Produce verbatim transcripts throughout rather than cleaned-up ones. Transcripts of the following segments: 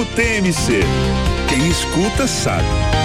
T M C. Quem escuta sabe.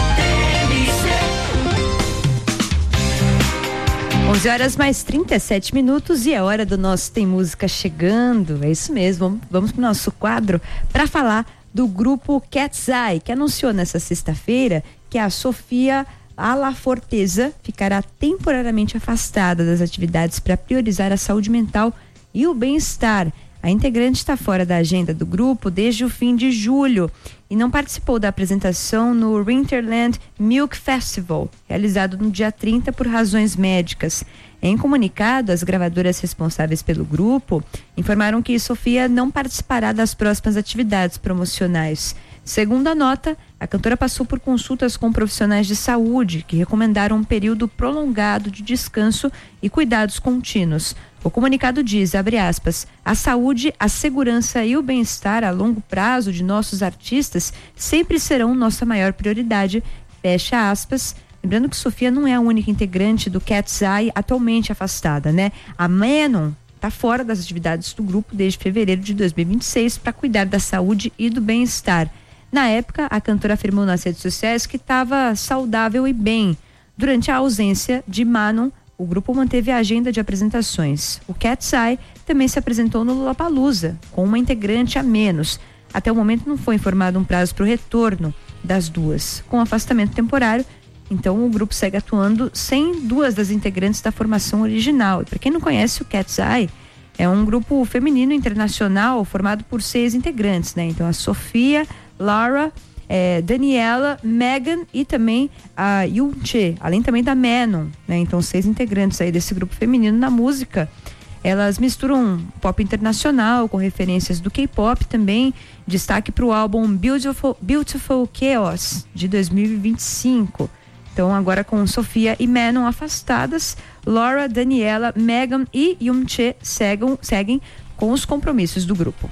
onze horas mais trinta e sete minutos e é hora do nosso Tem Música chegando. É isso mesmo. Vamos para o nosso quadro para falar do grupo Cat's Eye, que anunciou nessa sexta-feira que a Sofia Alaforteza ficará temporariamente afastada das atividades para priorizar a saúde mental e o bem-estar. A integrante está fora da agenda do grupo desde o fim de julho e não participou da apresentação no Winterland Milk Festival, realizado no dia trinta por razões médicas. Em comunicado, as gravadoras responsáveis pelo grupo informaram que Sofia não participará das próximas atividades promocionais. Segundo a nota, a cantora passou por consultas com profissionais de saúde que recomendaram um período prolongado de descanso e cuidados contínuos. O comunicado diz, abre aspas, a saúde, a segurança e o bem-estar a longo prazo de nossos artistas sempre serão nossa maior prioridade, fecha aspas. Lembrando que Sofia não é a única integrante do Cat's Eye atualmente afastada, né? A Manon está fora das atividades do grupo desde fevereiro de dois mil e vinte e seis para cuidar da saúde e do bem-estar. Na época, a cantora afirmou nas redes sociais que estava saudável e bem. Durante a ausência de Manon, o grupo manteve a agenda de apresentações. O Cat's Eye também se apresentou no Lollapalooza, com uma integrante a menos. Até o momento não foi informado um prazo para o retorno das duas. Com afastamento temporário, então o grupo segue atuando sem duas das integrantes da formação original. E para quem não conhece, o Cat's Eye é um grupo feminino internacional formado por seis integrantes, né? Então a Sofia, Laura, É, Daniela, Megan e também a Yunche, além também da Manon, né? Então seis integrantes aí desse grupo feminino na música. Elas misturam pop internacional com referências do K-pop também. Destaque para o álbum Beautiful, Beautiful Chaos de dois mil e vinte e cinco. Então agora com Sofia e Manon afastadas, Laura, Daniela, Megan e Yunche seguem, seguem com os compromissos do grupo.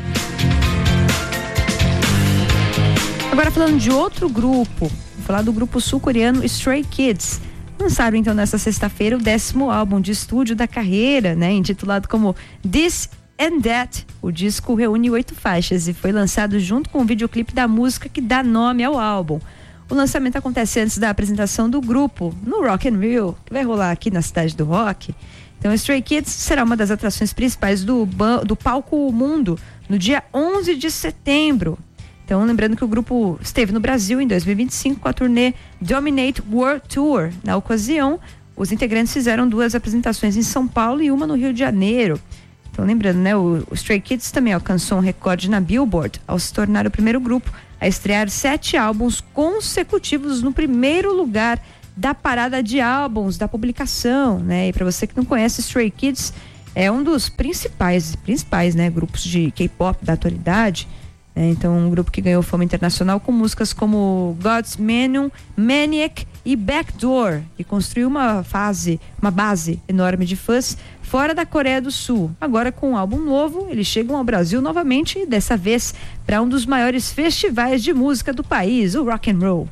Agora falando de outro grupo, vou falar do grupo sul-coreano Stray Kids. Lançaram então nesta sexta-feira o décimo álbum de estúdio da carreira, né? Intitulado como This and That. O disco reúne oito faixas e foi lançado junto com o videoclipe da música que dá nome ao álbum. O lançamento acontece antes da apresentação do grupo no Rock in Rio, que vai rolar aqui na Cidade do Rock. Então, Stray Kids será uma das atrações principais do, do Palco Mundo no dia onze de setembro. Então, lembrando que o grupo esteve no Brasil em dois mil e vinte e cinco com a turnê Dominate World Tour. Na ocasião, os integrantes fizeram duas apresentações em São Paulo e uma no Rio de Janeiro. Então, lembrando, né, o, o Stray Kids também alcançou um recorde na Billboard ao se tornar o primeiro grupo a estrear sete álbuns consecutivos no primeiro lugar da parada de álbuns da publicação, né? E para você que não conhece, Stray Kids é um dos principais, principais, né, grupos de K-pop da atualidade. É, então, um grupo que ganhou fama internacional com músicas como God's Menu, Maniac e Backdoor, e construiu uma fase, uma base enorme de fãs fora da Coreia do Sul. Agora, com um álbum novo, eles chegam ao Brasil novamente, e dessa vez para um dos maiores festivais de música do país, o Rock and Roll.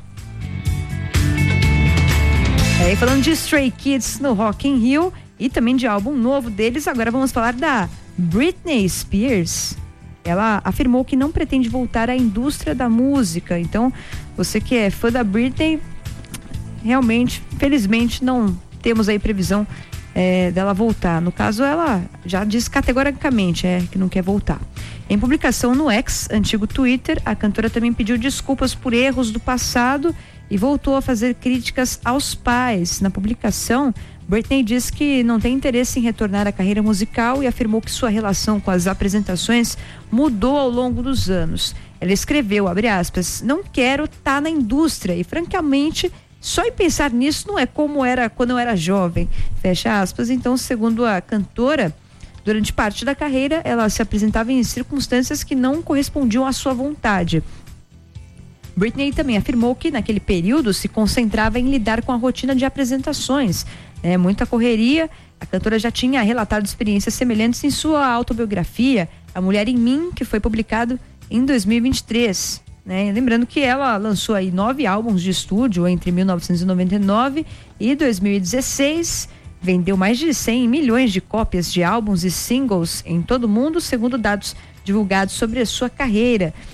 É, falando de Stray Kids no Rock in Rio e também de álbum novo deles, agora vamos falar da Britney Spears. Ela afirmou que não pretende voltar à indústria da música. Então, você que é fã da Britney, realmente, felizmente, não temos aí previsão é, dela voltar. No caso, ela já diz categoricamente é, que não quer voltar. Em publicação no X, antigo Twitter, a cantora também pediu desculpas por erros do passado e voltou a fazer críticas aos pais. Na publicação, Britney disse que não tem interesse em retornar à carreira musical e afirmou que sua relação com as apresentações mudou ao longo dos anos. Ela escreveu, abre aspas, não quero estar na indústria e francamente só em pensar nisso não é como era quando eu era jovem, fecha aspas. Então, segundo a cantora, durante parte da carreira ela se apresentava em circunstâncias que não correspondiam à sua vontade. Britney também afirmou que naquele período se concentrava em lidar com a rotina de apresentações, é, muita correria. A cantora já tinha relatado experiências semelhantes em sua autobiografia, A Mulher em Mim, que foi publicado em dois mil e vinte e três. Né? Lembrando que ela lançou aí nove álbuns de estúdio entre mil novecentos e noventa e nove e dois mil e dezesseis. Vendeu mais de cem milhões de cópias de álbuns e singles em todo o mundo, segundo dados divulgados sobre a sua carreira.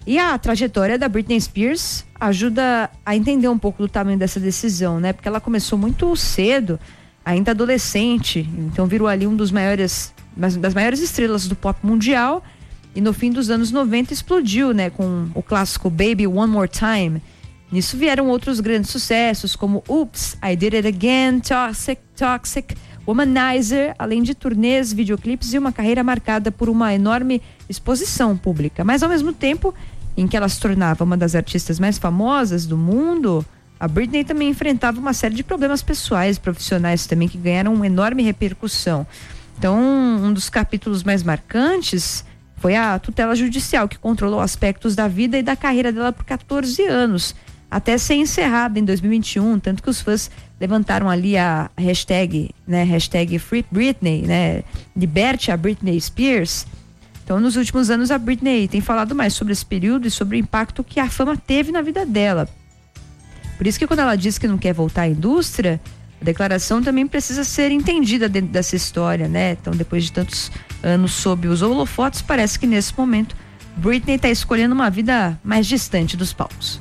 E a trajetória da Britney Spears ajuda a entender um pouco do tamanho dessa decisão, né? Porque ela começou muito cedo, ainda adolescente, então virou ali um dos maiores, das maiores estrelas do pop mundial, e no fim dos anos noventa explodiu, né? Com o clássico Baby One More Time. Nisso vieram outros grandes sucessos, como Oops, I Did It Again, Toxic, Toxic, Womanizer, além de turnês, videoclipes e uma carreira marcada por uma enorme exposição pública. Mas ao mesmo tempo em que ela se tornava uma das artistas mais famosas do mundo, a Britney também enfrentava uma série de problemas pessoais, profissionais também, que ganharam uma enorme repercussão. Então, um dos capítulos mais marcantes foi a tutela judicial, que controlou aspectos da vida e da carreira dela por catorze anos, até ser encerrada em dois mil e vinte e um, tanto que os fãs levantaram ali a hashtag, né, hashtag Free Britney, né, liberte a Britney Spears. Então, nos últimos anos, a Britney tem falado mais sobre esse período e sobre o impacto que a fama teve na vida dela. Por isso que quando ela diz que não quer voltar à indústria, a declaração também precisa ser entendida dentro dessa história, né? Então, depois de tantos anos sob os holofotes, parece que nesse momento Britney está escolhendo uma vida mais distante dos palcos.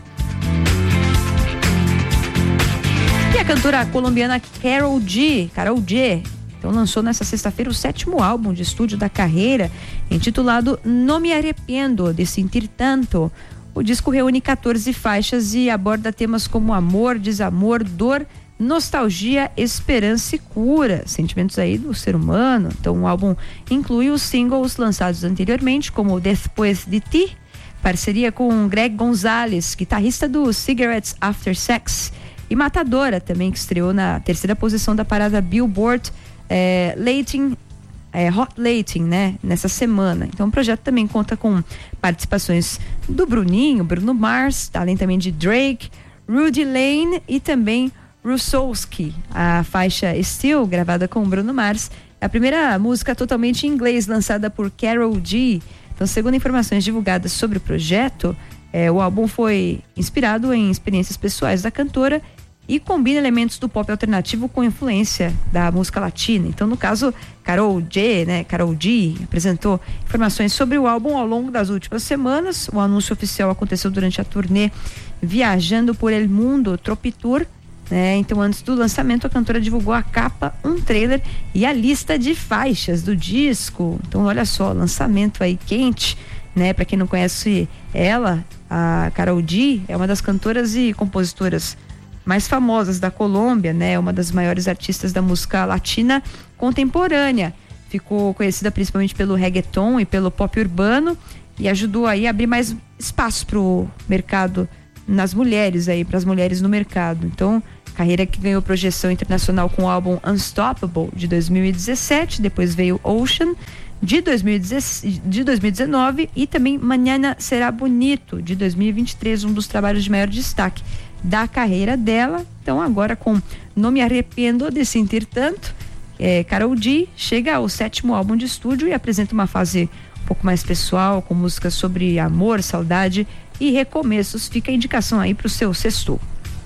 E a cantora colombiana Karol G, Karol G, então lançou nessa sexta-feira o sétimo álbum de estúdio da carreira, intitulado No Me Arrepiendo de Sentir Tanto. O disco reúne quatorze faixas e aborda temas como amor, desamor, dor, nostalgia, esperança e cura, sentimentos aí do ser humano. Então o álbum inclui os singles lançados anteriormente, como Después de Ti, parceria com Greg Gonzalez, guitarrista do Cigarettes After Sex, e Matadora também, que estreou na terceira posição da parada Billboard é, Latin, é, Hot Latin, né, nessa semana. Então o projeto também conta com participações do Bruninho, Bruno Mars, além também de Drake, Rudy Lane e também Russowski. A faixa Still, gravada com Bruno Mars, é a primeira música totalmente em inglês lançada por Karol G. Então, segundo informações divulgadas sobre o projeto, é, o álbum foi inspirado em experiências pessoais da cantora e combina elementos do pop alternativo com influência da música latina. Então, no caso, Karol G, né, Karol G apresentou informações sobre o álbum ao longo das últimas semanas. O anúncio oficial aconteceu durante a turnê Viajando por El Mundo Tropitour, né? Então, antes do lançamento, a cantora divulgou a capa, um trailer e a lista de faixas do disco. Então, olha só, lançamento aí quente, né? Para quem não conhece ela, a Karol G é uma das cantoras e compositoras mais famosas da Colômbia, né? Uma das maiores artistas da música latina contemporânea. Ficou conhecida principalmente pelo reggaeton e pelo pop urbano e ajudou aí a abrir mais espaço pro mercado, nas mulheres aí, para as mulheres no mercado. Então, carreira que ganhou projeção internacional com o álbum Unstoppable de dois mil e dezessete, depois veio Ocean de, dois mil e dezenove e também Mañana Será Bonito de dois mil e vinte e três, um dos trabalhos de maior destaque da carreira dela. Então, agora com Não Me Arrependo de Sentir Tanto, é, Karol G chega ao sétimo álbum de estúdio e apresenta uma fase um pouco mais pessoal, com músicas sobre amor, saudade e recomeços. Fica a indicação aí pro seu sextou.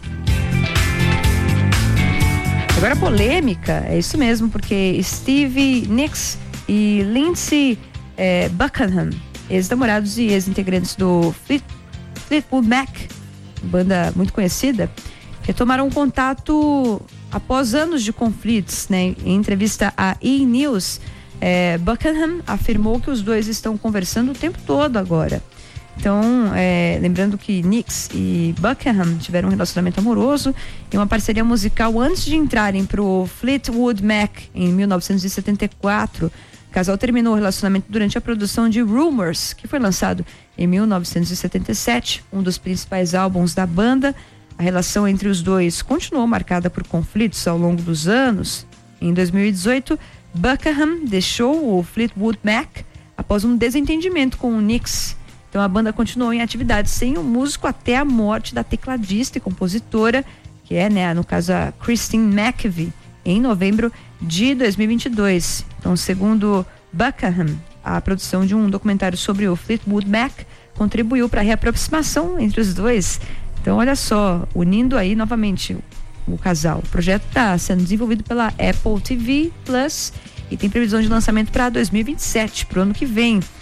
Agora polêmica, é isso mesmo, porque Stevie Nicks e Lindsey eh, Buckingham, ex-namorados e ex-integrantes do Fleet, Fleetwood Mac, banda muito conhecida, retomaram um contato após anos de conflitos, né? Em entrevista à E! News, eh, Buckingham afirmou que os dois estão conversando o tempo todo agora. Então, é, lembrando que Nicks e Buckingham tiveram um relacionamento amoroso e uma parceria musical antes de entrarem pro Fleetwood Mac em mil novecentos e setenta e quatro. O casal terminou o relacionamento durante a produção de Rumors, que foi lançado em mil novecentos e setenta e sete, um dos principais álbuns da banda. A relação entre os dois continuou marcada por conflitos ao longo dos anos. Em dois mil e dezoito, Buckingham deixou o Fleetwood Mac após um desentendimento com o Nicks. Então a banda continuou em atividade sem o músico até a morte da tecladista e compositora, que é, né, no caso a Christine McVie, em novembro de dois mil e vinte e dois. Então, segundo Buckingham, a produção de um documentário sobre o Fleetwood Mac contribuiu para a reaproximação entre os dois. Então, olha só, unindo aí novamente o casal. O projeto está sendo desenvolvido pela Apple T V Plus e tem previsão de lançamento para dois mil e vinte e sete, para o ano que vem.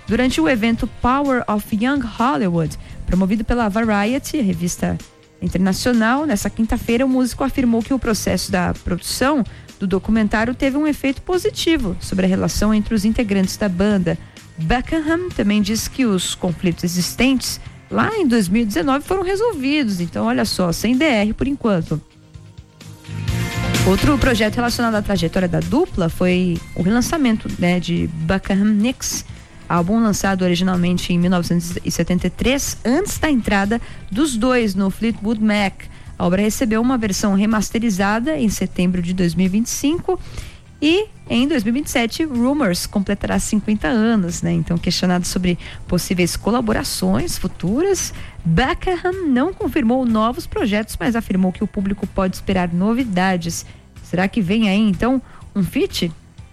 Durante o evento Power of Young Hollywood, promovido pela Variety, a revista internacional, nessa quinta-feira o músico afirmou que o processo da produção do documentário teve um efeito positivo sobre a relação entre os integrantes da banda. Buckingham também disse que os conflitos existentes lá em dois mil e dezenove foram resolvidos, então olha só, sem D R por enquanto. Outro projeto relacionado à trajetória da dupla foi o relançamento, né, de Buckingham Nicks, álbum lançado originalmente em mil novecentos e setenta e três, antes da entrada dos dois no Fleetwood Mac. A obra recebeu uma versão remasterizada em setembro de dois mil e vinte e cinco e em dois mil e vinte e sete Rumours completará cinquenta anos, né? Então, questionado sobre possíveis colaborações futuras, Buckingham não confirmou novos projetos, mas afirmou que o público pode esperar novidades. Será que vem aí então um feat?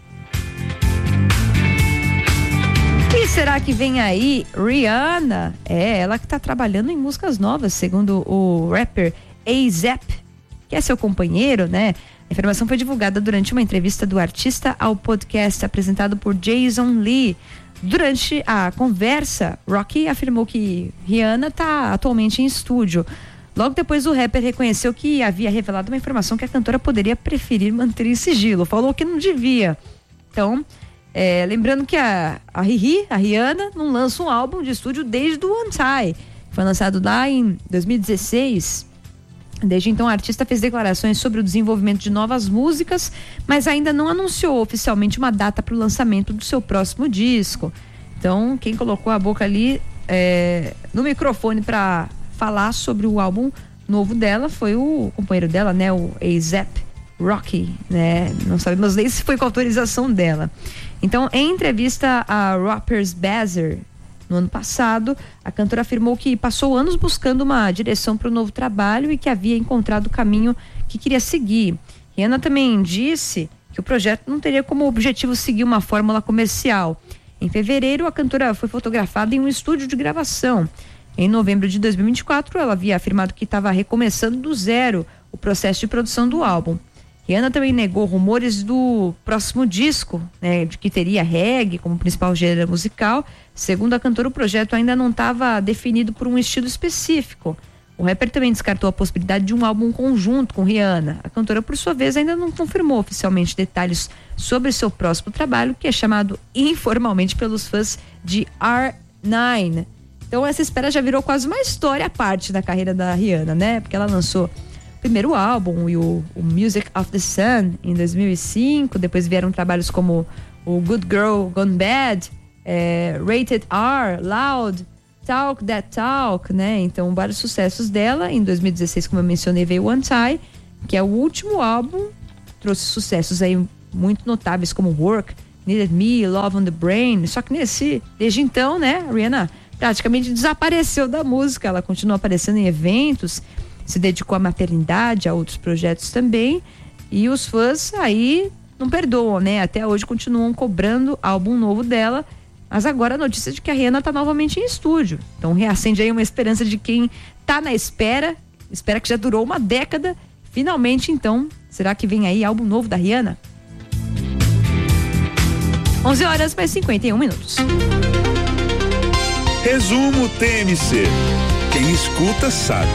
E será que vem aí Rihanna? É, ela que está trabalhando em músicas novas, segundo o rapper A$AP, que é seu companheiro, né? A informação foi divulgada durante uma entrevista do artista ao podcast apresentado por Jason Lee. Durante a conversa, Rocky afirmou que Rihanna está atualmente em estúdio. Logo depois, o rapper reconheceu que havia revelado uma informação que a cantora poderia preferir manter em sigilo. Falou que não devia. Então, é, lembrando que a, a Riri, a Rihanna, não lança um álbum de estúdio desde o Untie. Foi lançado lá em dois mil e dezesseis. Desde então, a artista fez declarações sobre o desenvolvimento de novas músicas, mas ainda não anunciou oficialmente uma data para o lançamento do seu próximo disco. Então, quem colocou a boca ali é, no microfone para falar sobre o álbum novo dela foi o companheiro dela, né, o A$AP Rocky, né? Não sabemos nem se foi com autorização dela. Então, em entrevista a Rapper's Bazaar no ano passado, a cantora afirmou que passou anos buscando uma direção para o novo trabalho e que havia encontrado o caminho que queria seguir. Rihanna também disse que o projeto não teria como objetivo seguir uma fórmula comercial. Em fevereiro, a cantora foi fotografada em um estúdio de gravação. Em novembro de dois mil e vinte e quatro, ela havia afirmado que estava recomeçando do zero o processo de produção do álbum. Rihanna também negou rumores do próximo disco, né, de que teria reggae como principal gênero musical. Segundo a cantora, o projeto ainda não estava definido por um estilo específico. O rapper também descartou a possibilidade de um álbum conjunto com Rihanna. A cantora, por sua vez, ainda não confirmou oficialmente detalhes sobre seu próximo trabalho, que é chamado informalmente pelos fãs de R nove. Então essa espera já virou quase uma história à parte da carreira da Rihanna, né? Porque ela lançou primeiro álbum e o, o Music of the Sun em dois mil e cinco, depois vieram trabalhos como o Good Girl Gone Bad, é, Rated R, Loud, Talk That Talk, né? Então vários sucessos dela. Em dois mil e dezesseis, como eu mencionei, veio Untie, que é o último álbum, trouxe sucessos aí muito notáveis como Work, Needed Me, Love on the Brain. Só que nesse, desde então, né, a Rihanna praticamente desapareceu da música. Ela continua aparecendo em eventos, se dedicou à maternidade, a outros projetos também, e os fãs aí não perdoam, né? Até hoje continuam cobrando álbum novo dela, mas agora a notícia de que a Rihanna tá novamente em estúdio. Então reacende aí uma esperança de quem tá na espera, espera que já durou uma década, finalmente então, será que vem aí álbum novo da Rihanna? onze horas mais cinquenta e um minutos. Resumo T M C. Quem escuta sabe.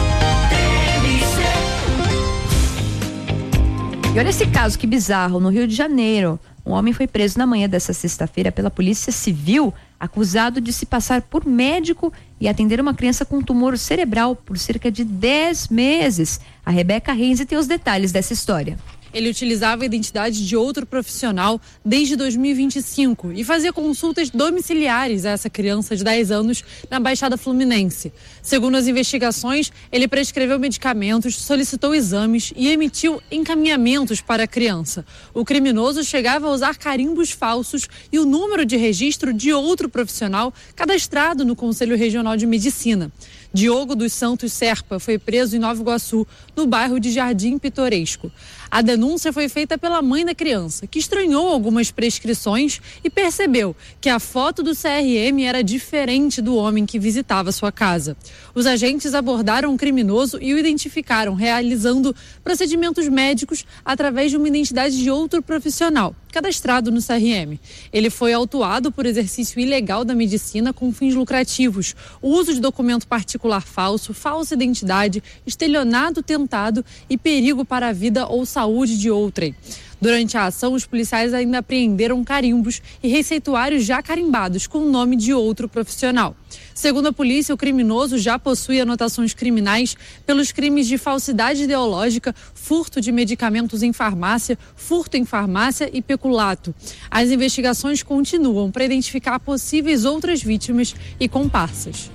E olha esse caso, que bizarro. No Rio de Janeiro, um homem foi preso na manhã dessa sexta-feira pela Polícia Civil, acusado de se passar por médico e atender uma criança com tumor cerebral por cerca de dez meses. A Rebeca Renzi tem os detalhes dessa história. Ele utilizava a identidade de outro profissional desde dois mil e vinte e cinco e fazia consultas domiciliares a essa criança de dez anos na Baixada Fluminense. Segundo as investigações, ele prescreveu medicamentos, solicitou exames e emitiu encaminhamentos para a criança. O criminoso chegava a usar carimbos falsos e o número de registro de outro profissional cadastrado no Conselho Regional de Medicina. Diogo dos Santos Serpa foi preso em Nova Iguaçu, no bairro de Jardim Pitoresco. A denúncia foi feita pela mãe da criança, que estranhou algumas prescrições e percebeu que a foto do C R M era diferente do homem que visitava sua casa. Os agentes abordaram o criminoso e o identificaram, realizando procedimentos médicos através de uma identidade de outro profissional. cadastrado no C R M. Ele foi autuado por exercício ilegal da medicina com fins lucrativos, uso de documento particular falso, falsa identidade, estelionato tentado e perigo para a vida ou saúde de outrem. Durante a ação, os policiais ainda apreenderam carimbos e receituários já carimbados com o nome de outro profissional. Segundo a polícia, o criminoso já possui anotações criminais pelos crimes de falsidade ideológica, furto de medicamentos em farmácia, furto em farmácia e peculato. As investigações continuam para identificar possíveis outras vítimas e comparsas.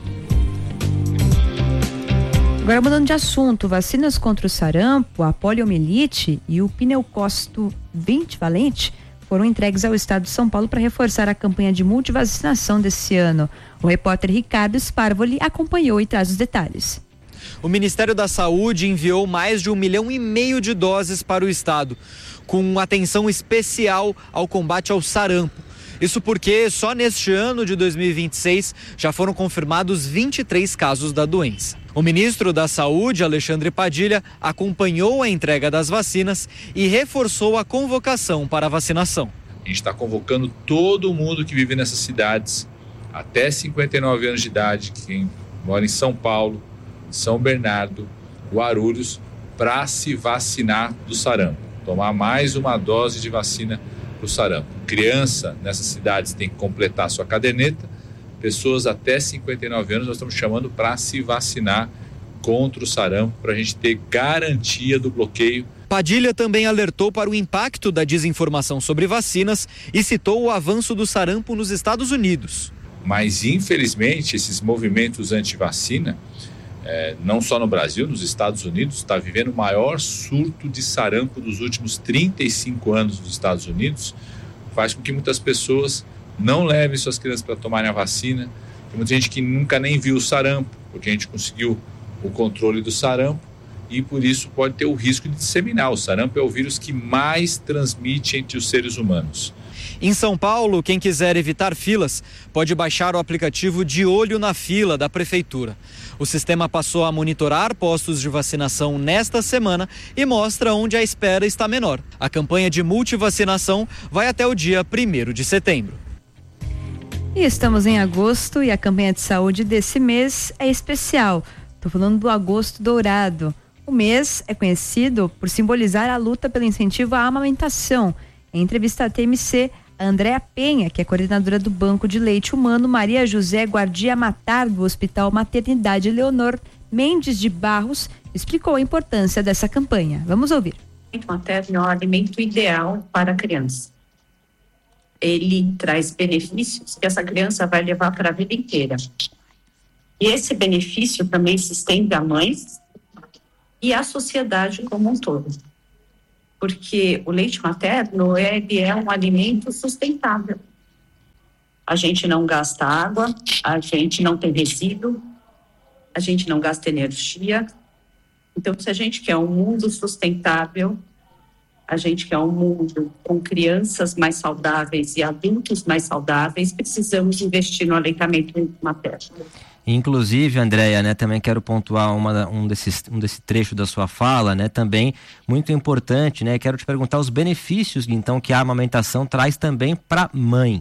Agora, mudando de assunto, vacinas contra o sarampo, a poliomielite e o pneucócito vinte-valente foram entregues ao estado de São Paulo para reforçar a campanha de multivacinação desse ano. O repórter Ricardo Sparvoli acompanhou e traz os detalhes. O Ministério da Saúde enviou mais de um milhão e meio de doses para o estado, com atenção especial ao combate ao sarampo. Isso porque só neste ano de dois mil e vinte e seis já foram confirmados vinte e três casos da doença. O ministro da Saúde, Alexandre Padilha, acompanhou a entrega das vacinas e reforçou a convocação para a vacinação. A gente está convocando todo mundo que vive nessas cidades, até cinquenta e nove anos de idade, quem mora em São Paulo, São Bernardo, Guarulhos, para se vacinar do sarampo. Tomar mais uma dose de vacina para o sarampo. Criança nessas cidades tem que completar sua caderneta. Pessoas até cinquenta e nove anos nós estamos chamando para se vacinar contra o sarampo, para a gente ter garantia do bloqueio. Padilha também alertou para o impacto da desinformação sobre vacinas e citou o avanço do sarampo nos Estados Unidos. Mas, infelizmente, esses movimentos anti-vacina, é, não só no Brasil, nos Estados Unidos, está vivendo o maior surto de sarampo dos últimos trinta e cinco anos nos Estados Unidos, faz com que muitas pessoas não levem suas crianças para tomarem a vacina. Tem muita gente que nunca nem viu o sarampo, porque a gente conseguiu o controle do sarampo e por isso pode ter o risco de disseminar. O sarampo é o vírus que mais transmite entre os seres humanos. Em São Paulo, quem quiser evitar filas pode baixar o aplicativo De Olho na Fila da Prefeitura. O sistema passou a monitorar postos de vacinação nesta semana e mostra onde a espera está menor. A campanha de multivacinação vai até o dia primeiro de setembro. E estamos em agosto e a campanha de saúde desse mês é especial. Estou falando do Agosto Dourado. O mês é conhecido por simbolizar a luta pelo incentivo à amamentação. Em entrevista à T M C, a Andréa Penha, que é coordenadora do Banco de Leite Humano Maria José Guardia Matar do Hospital Maternidade Leonor Mendes de Barros, explicou a importância dessa campanha. Vamos ouvir. O alimento materno é o alimento ideal para a criança. Ele traz benefícios que essa criança vai levar para a vida inteira. E esse benefício também se estende à mãe e à sociedade como um todo. Porque o leite materno ele é um alimento sustentável. A gente não gasta água, a gente não tem resíduo, a gente não gasta energia. Então, se a gente quer um mundo sustentável, a gente quer um mundo com crianças mais saudáveis e adultos mais saudáveis, precisamos investir no aleitamento materno. Inclusive, Andréia, né, também quero pontuar uma, um, desses, um desse trecho da sua fala, né, também muito importante, né, quero te perguntar os benefícios, então, que a amamentação traz também para a mãe.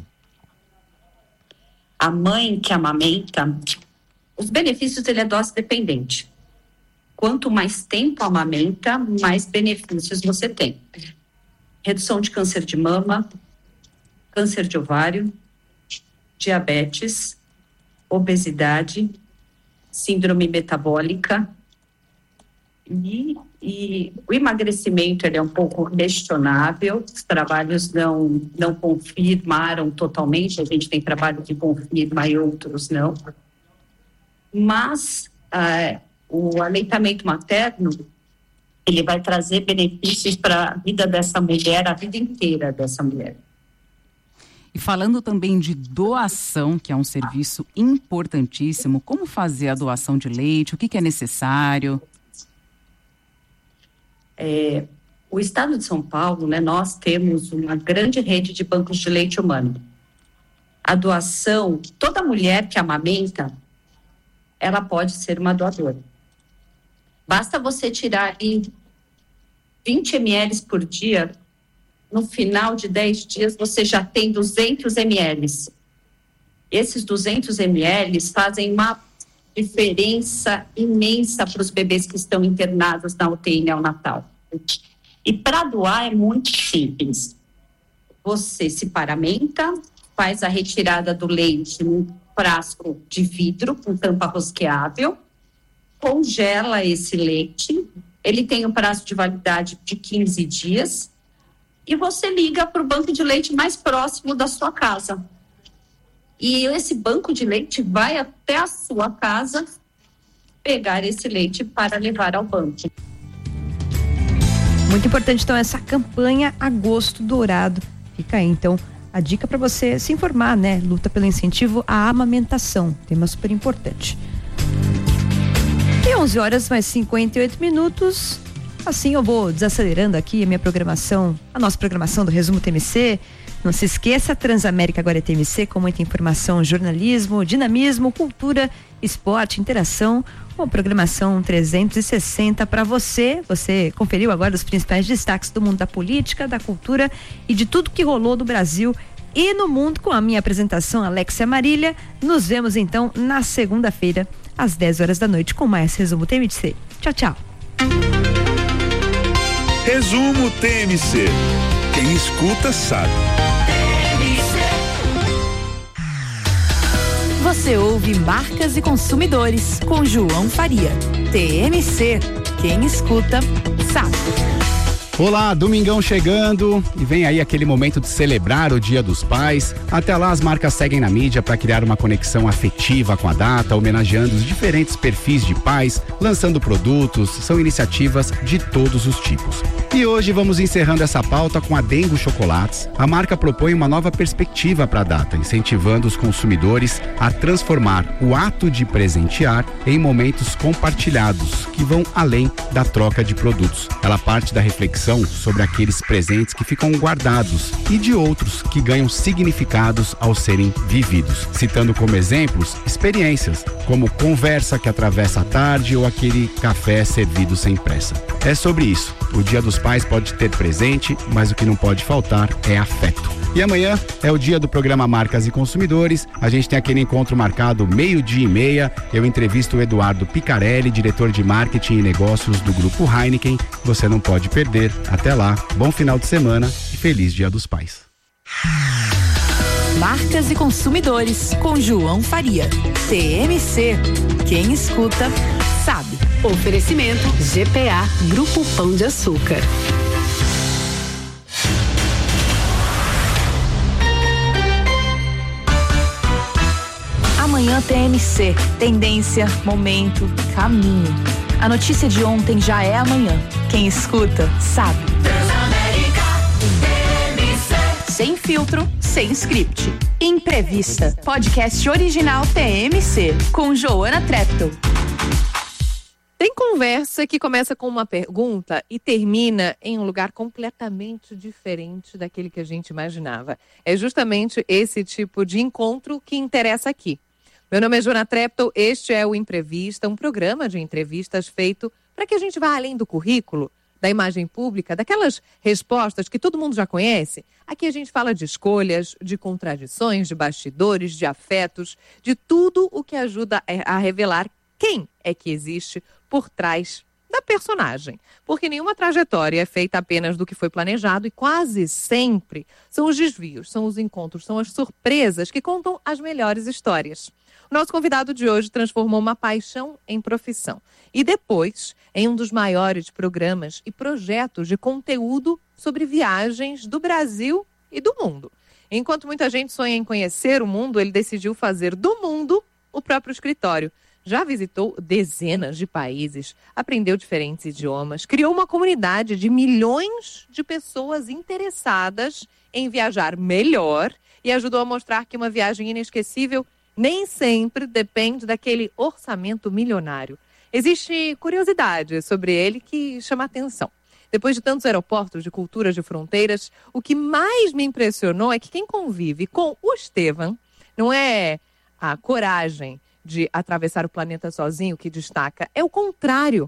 A mãe que amamenta, os benefícios, ele é dose dependente. Quanto mais tempo amamenta, mais benefícios você tem. Redução de câncer de mama, câncer de ovário, diabetes, obesidade, síndrome metabólica e, e o emagrecimento ele é um pouco questionável, os trabalhos não, não confirmaram totalmente, a gente tem trabalho que confirma e outros não, mas ah, o aleitamento materno ele vai trazer benefícios para a vida dessa mulher, a vida inteira dessa mulher. E falando também de doação, que é um serviço importantíssimo, como fazer a doação de leite, o que, que é necessário? É, o estado de São Paulo, né, nós temos uma grande rede de bancos de leite humano. A doação, toda mulher que amamenta, ela pode ser uma doadora. Basta você tirar ali vinte mililitros por dia no final de dez dias, você já tem duzentos mililitros. Esses duzentos mililitros fazem uma diferença imensa para os bebês que estão internados na U T I neonatal. E para doar é muito simples. Você se paramenta, faz a retirada do leite num frasco de vidro com tampa rosqueável, congela esse leite, ele tem um prazo de validade de quinze dias, e você liga para o banco de leite mais próximo da sua casa. E esse banco de leite vai até a sua casa pegar esse leite para levar ao banco. Muito importante, então, essa campanha Agosto Dourado. Fica aí, então, a dica para você se informar, né? Luta pelo incentivo à amamentação, tema super importante. E onze horas mais cinquenta e oito minutos. Assim eu vou desacelerando aqui a minha programação, a nossa programação do Resumo T M C. Não se esqueça, Transamérica agora é T M C, com muita informação, jornalismo, dinamismo, cultura, esporte, interação, uma programação trezentos e sessenta para você. Você conferiu agora os principais destaques do mundo da política, da cultura e de tudo que rolou no Brasil e no mundo, com a minha apresentação, Alexia Marília. Nos vemos então na segunda-feira, às dez horas da noite, com mais Resumo T M C. Tchau, tchau. Resumo T M C. Quem escuta sabe. Você ouve Marcas e Consumidores com João Faria. T M C. Quem escuta sabe. Olá, domingão chegando e vem aí aquele momento de celebrar o Dia dos Pais. Até lá as marcas seguem na mídia para criar uma conexão afetiva com a data, homenageando os diferentes perfis de pais, lançando produtos, são iniciativas de todos os tipos. E hoje vamos encerrando essa pauta com a Dengo Chocolates. A marca propõe uma nova perspectiva para a data, incentivando os consumidores a transformar o ato de presentear em momentos compartilhados, que vão além da troca de produtos. Ela parte da reflexão sobre aqueles presentes que ficam guardados e de outros que ganham significados ao serem vividos, citando como exemplos experiências, como conversa que atravessa a tarde ou aquele café servido sem pressa. É sobre isso. O Dia dos Pais pode ter presente, mas o que não pode faltar é afeto. E amanhã é o dia do programa Marcas e Consumidores. A gente tem aquele encontro marcado meio-dia e meia. Eu entrevisto o Eduardo Picarelli, diretor de marketing e negócios do Grupo Heineken. Você não pode perder. Até lá, bom final de semana e feliz Dia dos Pais. Marcas e Consumidores com João Faria. T M C. Quem escuta sabe. Oferecimento G P A, Grupo Pão de Açúcar. Amanhã T M C, tendência, momento, caminho. A notícia de ontem já é amanhã. Quem escuta, sabe. Transamérica, T M C. Sem filtro, sem script. Imprevista, podcast original T M C, com Joana Treptow. Tem conversa que começa com uma pergunta e termina em um lugar completamente diferente daquele que a gente imaginava. É justamente esse tipo de encontro que interessa aqui. Meu nome é Joana Treptow, este é o Imprevista, um programa de entrevistas feito para que a gente vá além do currículo, da imagem pública, daquelas respostas que todo mundo já conhece. Aqui a gente fala de escolhas, de contradições, de bastidores, de afetos, de tudo o que ajuda a revelar quem é que existe por trás da personagem. Porque nenhuma trajetória é feita apenas do que foi planejado e quase sempre são os desvios, são os encontros, são as surpresas que contam as melhores histórias. O nosso convidado de hoje transformou uma paixão em profissão e depois em um dos maiores programas e projetos de conteúdo sobre viagens do Brasil e do mundo. Enquanto muita gente sonha em conhecer o mundo, ele decidiu fazer do mundo o próprio escritório. Já visitou dezenas de países, aprendeu diferentes idiomas, criou uma comunidade de milhões de pessoas interessadas em viajar melhor e ajudou a mostrar que uma viagem inesquecível nem sempre depende daquele orçamento milionário. Existe curiosidade sobre ele que chama atenção. Depois de tantos aeroportos, de culturas, de fronteiras, o que mais me impressionou é que quem convive com o Estevam não é a coragem de atravessar o planeta sozinho que destaca, é o contrário.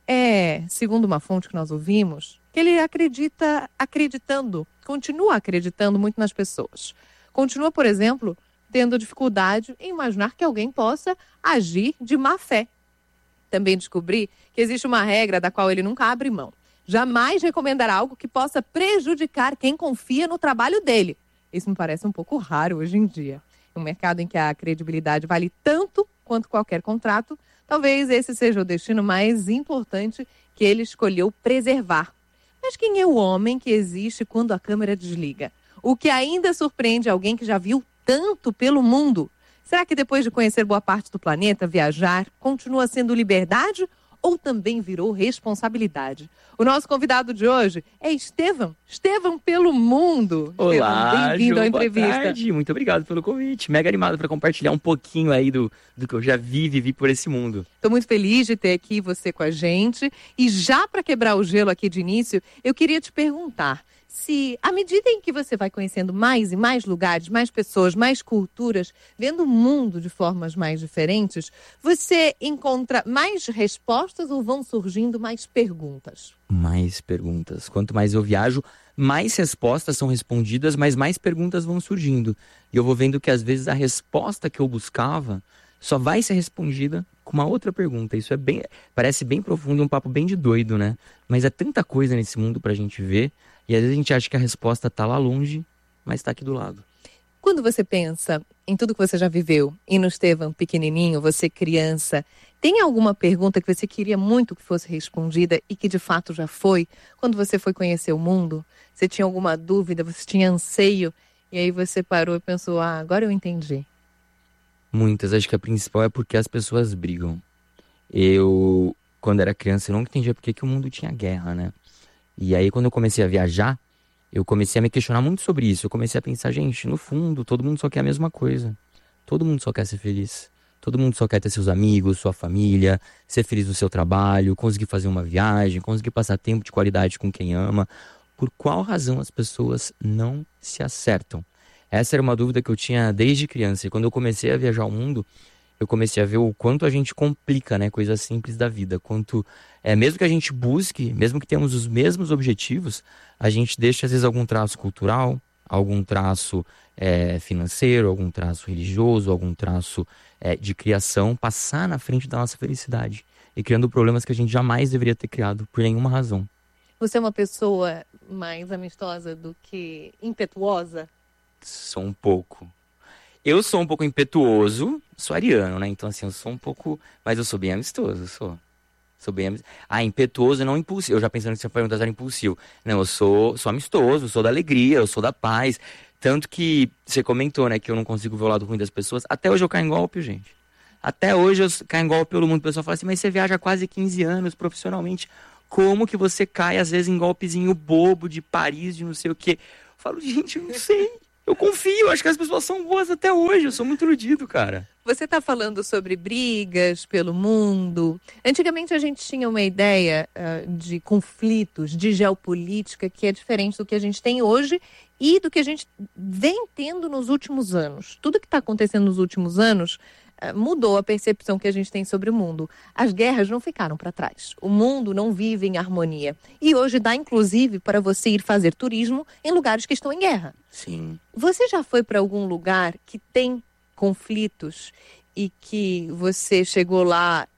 é, segundo uma fonte que nós ouvimos, que ele acredita, acreditando, continua acreditando muito nas pessoas. Continua, por exemplo, tendo dificuldade em imaginar que alguém possa agir de má fé. Também descobri que existe uma regra da qual ele nunca abre mão. Jamais recomendará algo que possa prejudicar quem confia no trabalho dele. Isso me parece um pouco raro hoje em dia. Em um mercado em que a credibilidade vale tanto quanto qualquer contrato, talvez esse seja o destino mais importante que ele escolheu preservar. Mas quem é o homem que existe quando a câmera desliga? O que ainda surpreende alguém que já viu tanto pelo mundo. Será que depois de conhecer boa parte do planeta, viajar continua sendo liberdade ou também virou responsabilidade? O nosso convidado de hoje é Estevão. Estevão pelo mundo. Olá, bem-vindo à entrevista. Boa tarde. Muito obrigado pelo convite. Mega animado para compartilhar um pouquinho aí do, do que eu já vi e vivi por esse mundo. Estou muito feliz de ter aqui você com a gente. E já para quebrar o gelo aqui de início, eu queria te perguntar se, à medida em que você vai conhecendo mais e mais lugares, mais pessoas, mais culturas, vendo o mundo de formas mais diferentes, você encontra mais respostas ou vão surgindo mais perguntas? Mais perguntas. Quanto mais eu viajo, mais respostas são respondidas, mas mais perguntas vão surgindo. E eu vou vendo que às vezes a resposta que eu buscava só vai ser respondida com uma outra pergunta. Isso é bem, parece bem profundo, um papo bem de doido, né? Mas é tanta coisa nesse mundo pra gente ver. E às vezes a gente acha que a resposta está lá longe, mas está aqui do lado. Quando você pensa em tudo que você já viveu, e no Estevão pequenininho, você criança, tem alguma pergunta que você queria muito que fosse respondida e que de fato já foi? Quando você foi conhecer o mundo, você tinha alguma dúvida, você tinha anseio, e aí você parou e pensou, ah, agora eu entendi. Muitas, acho que a principal é porque as pessoas brigam. Eu, quando era criança, eu não entendia porque que o mundo tinha guerra, né? E aí, quando eu comecei a viajar, eu comecei a me questionar muito sobre isso. Eu comecei a pensar, gente, no fundo, todo mundo só quer a mesma coisa. Todo mundo só quer ser feliz. Todo mundo só quer ter seus amigos, sua família, ser feliz no seu trabalho, conseguir fazer uma viagem, conseguir passar tempo de qualidade com quem ama. Por qual razão as pessoas não se acertam? Essa era uma dúvida que eu tinha desde criança. E quando eu comecei a viajar o mundo, eu comecei a ver o quanto a gente complica, né, coisas simples da vida. Quanto, é, mesmo que a gente busque, mesmo que tenhamos os mesmos objetivos, a gente deixa às vezes algum traço cultural, algum traço é, financeiro, algum traço religioso, algum traço é, de criação passar na frente da nossa felicidade. E criando problemas que a gente jamais deveria ter criado por nenhuma razão. Você é uma pessoa mais amistosa do que impetuosa? Sou um pouco. Eu sou um pouco impetuoso, sou ariano, né? Então, assim, eu sou um pouco... Mas eu sou bem amistoso, eu sou. Sou bem amistoso. Ah, impetuoso e não impulsivo. Eu já pensando que você pergunta se era impulsivo. Não, eu sou, sou amistoso, sou da alegria, eu sou da paz. Tanto que você comentou, né, que eu não consigo ver o lado ruim das pessoas. Até hoje eu caio em golpe, gente. Até hoje eu caio em golpe pelo mundo. O pessoal fala assim, mas você viaja há quase quinze anos profissionalmente. Como que você cai, às vezes, em golpezinho bobo de Paris, de não sei o quê? Eu falo, gente, eu não sei. Eu confio, acho que as pessoas são boas até hoje, eu sou muito iludido, cara. Você está falando sobre brigas pelo mundo. Antigamente a gente tinha uma ideia uh, de conflitos, de geopolítica, que é diferente do que a gente tem hoje e do que a gente vem tendo nos últimos anos. Tudo que está acontecendo nos últimos anos uh, mudou a percepção que a gente tem sobre o mundo. As guerras não ficaram para trás. O mundo não vive em harmonia. E hoje dá, inclusive, para você ir fazer turismo em lugares que estão em guerra. Sim. Você já foi para algum lugar que tem conflitos e que você chegou lá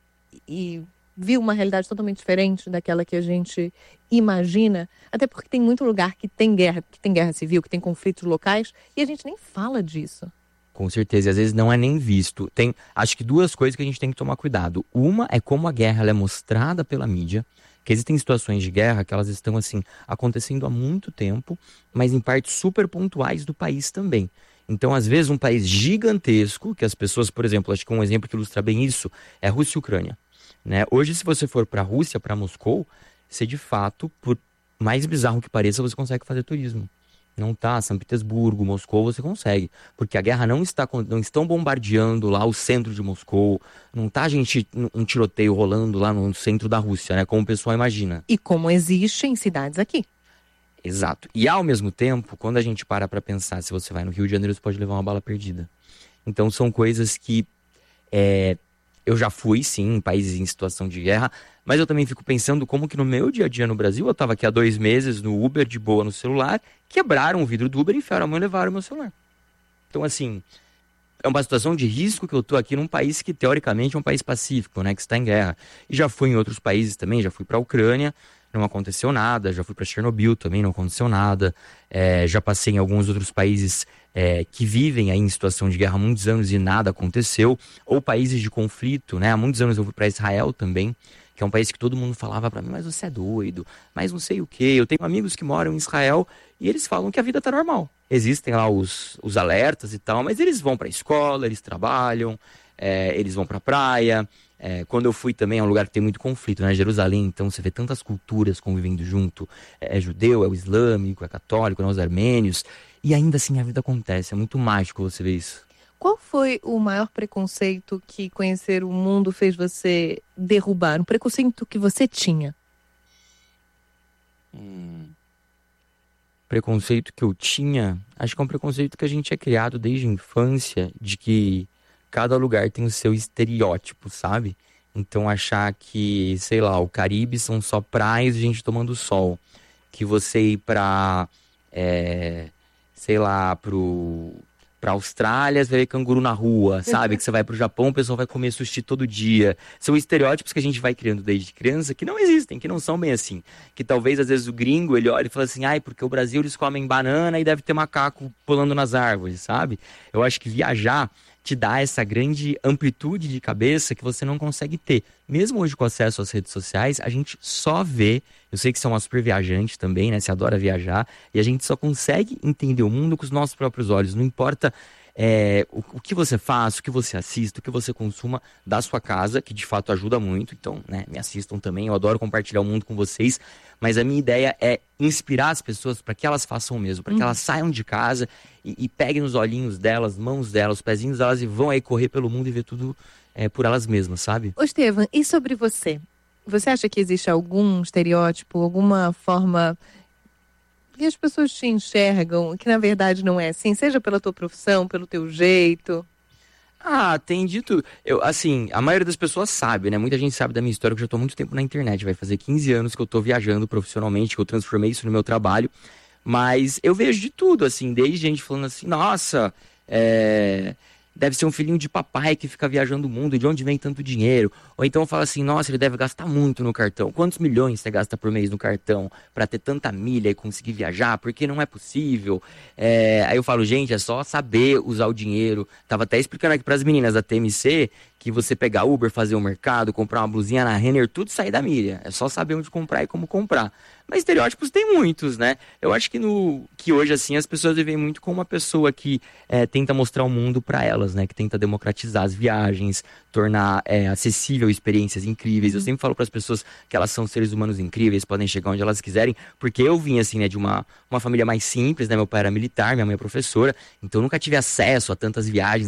e viu uma realidade totalmente diferente daquela que a gente imagina? Até porque tem muito lugar que tem guerra, que tem guerra civil, que tem conflitos locais e a gente nem fala disso. Com certeza, e às vezes não é nem visto. Tem, acho que duas coisas que a gente tem que tomar cuidado. Uma é como a guerra ela é mostrada pela mídia, que existem situações de guerra que elas estão assim acontecendo há muito tempo, mas em partes super pontuais do país também. Então, às vezes, um país gigantesco, que as pessoas, por exemplo, acho que um exemplo que ilustra bem isso é a Rússia e a Ucrânia, né? Hoje, se você for para a Rússia, para Moscou, você de fato, por mais bizarro que pareça, você consegue fazer turismo. Não tá, São Petersburgo, Moscou, você consegue. Porque a guerra não está, não estão bombardeando lá o centro de Moscou. Não tá, gente, um tiroteio rolando lá no centro da Rússia, né? Como o pessoal imagina. E como existe em cidades aqui. Exato. E ao mesmo tempo, quando a gente para pra pensar, se você vai no Rio de Janeiro, você pode levar uma bala perdida. Então são coisas que... É, eu já fui, sim, em países em situação de guerra, mas eu também fico pensando como que no meu dia a dia no Brasil, eu estava aqui há dois meses no Uber, de boa no celular, quebraram o vidro do Uber, enfiaram a mão e levaram o meu celular. Então, assim, é uma situação de risco que eu tô aqui num país que, teoricamente, é um país pacífico, né, que está em guerra. E já fui em outros países também, já fui para a Ucrânia, não aconteceu nada, já fui para Chernobyl também, não aconteceu nada. É, já passei em alguns outros países é, que vivem aí em situação de guerra há muitos anos e nada aconteceu. Ou países de conflito, né? Há muitos anos eu fui para Israel também, que é um país que todo mundo falava para mim, mas você é doido, mas não sei o quê. Eu tenho amigos que moram em Israel e eles falam que a vida tá normal. Existem lá os, os alertas e tal, mas eles vão para a escola, eles trabalham, é, eles vão para a praia. É, quando eu fui também, é um lugar que tem muito conflito, né? Jerusalém, então você vê tantas culturas convivendo junto. É, é judeu, é o islâmico, é católico, né? Os armênios. E ainda assim a vida acontece, é muito mágico você ver isso. Qual foi o maior preconceito que conhecer o mundo fez você derrubar? Um preconceito que você tinha? Hum. Preconceito que eu tinha? Acho que é um preconceito que a gente é criado desde a infância, de que cada lugar tem o seu estereótipo, sabe? Então achar que, sei lá, o Caribe são só praias e gente tomando sol. Que você ir pra, é, sei lá, pro... pra Austrália, você vai ver canguru na rua, sabe? Que você vai pro Japão, o pessoal vai comer sushi todo dia. São estereótipos que a gente vai criando desde criança que não existem, que não são bem assim. Que talvez, às vezes, o gringo, ele olha e fala assim, ai, porque o Brasil eles comem banana e deve ter macaco pulando nas árvores, sabe? Eu acho que viajar te dá essa grande amplitude de cabeça que você não consegue ter. Mesmo hoje com acesso às redes sociais, a gente só vê, eu sei que você é uma super viajante também, né? Você adora viajar, e a gente só consegue entender o mundo com os nossos próprios olhos. Não importa é, o, o que você faz, o que você assista, o que você consuma da sua casa, que de fato ajuda muito. Então, né, me assistam também, eu adoro compartilhar o mundo com vocês. Mas a minha ideia é inspirar as pessoas para que elas façam o mesmo, para que elas saiam de casa e, e peguem os olhinhos delas, mãos delas, os pezinhos delas e vão aí correr pelo mundo e ver tudo é, por elas mesmas, sabe? Ô Estevam, e sobre você? Você acha que existe algum estereótipo, alguma forma que as pessoas te enxergam que na verdade não é assim? Seja pela tua profissão, pelo teu jeito? Ah, tem de tudo. Eu, assim, a maioria das pessoas sabe, né? Muita gente sabe da minha história, que eu já tô há muito tempo na internet. Vai fazer quinze anos que eu tô viajando profissionalmente, que eu transformei isso no meu trabalho. Mas eu vejo de tudo, assim, desde gente falando assim, nossa, é... deve ser um filhinho de papai que fica viajando o mundo, de onde vem tanto dinheiro? Ou então fala assim, nossa, ele deve gastar muito no cartão. Quantos milhões você gasta por mês no cartão pra ter tanta milha e conseguir viajar? Porque não é possível. É... Aí eu falo, gente, é só saber usar o dinheiro. Tava até explicando aqui pras meninas da T M C que você pegar Uber, fazer o mercado, comprar uma blusinha na Renner, tudo sair da milha. É só saber onde comprar e como comprar. Mas estereótipos tem muitos, né? Eu acho que, no, que hoje, assim, as pessoas vivem muito como uma pessoa que é, tenta mostrar o mundo para elas, né? Que tenta democratizar as viagens, tornar é, acessível experiências incríveis. Eu sempre falo para as pessoas que elas são seres humanos incríveis, podem chegar onde elas quiserem, porque eu vim, assim, né, de uma, uma família mais simples, né? Meu pai era militar, minha mãe é professora, então eu nunca tive acesso a tantas viagens